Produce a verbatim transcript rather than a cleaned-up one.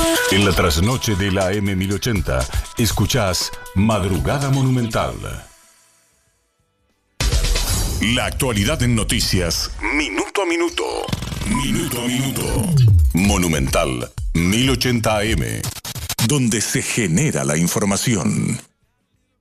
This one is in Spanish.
En la trasnoche de la A M mil ochenta, escuchás Madrugada Monumental. La actualidad en noticias, minuto a minuto. Minuto a minuto. Monumental mil ochenta A M, donde se genera la información.